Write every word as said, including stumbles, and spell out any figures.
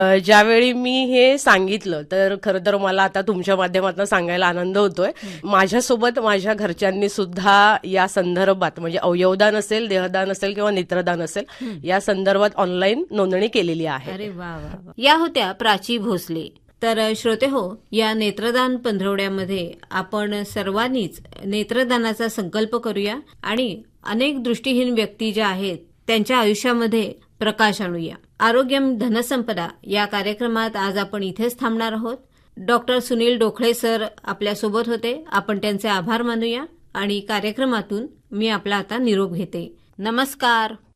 ज्यावेळी मी हे सांगितलं तर खरं तर मला आता तुमच्या माध्यमातून सांगायला आनंद होतोय. माझ्यासोबत माझ्या घरच्यांनी सुद्धा या संदर्भात म्हणजे अवयवदान असेल, देहदान असेल किंवा नेत्रदान असेल या संदर्भात ऑनलाईन नोंदणी केलेली आहे. अरे वा वा. या होत्या प्राची भोसले. तर श्रोते हो, या नेत्रदान पंधरवड्यामध्ये आपण सर्वांनीच नेत्रदानाचा संकल्प करूया आणि अनेक दृष्टीहीन व्यक्ती ज्या आहेत त्यांच्या आयुष्यामध्ये प्रकाश आणूया. आरोग्यम धनसंपदा या कार्यक्रमात आज आपण इथेच थांबणार आहोत. डॉक्टर सुनील डोखळे सर आपल्यासोबत होते. आपण त्यांचे आभार मानूया आणि कार्यक्रमातून मी आपला आता निरोप घेते. नमस्कार.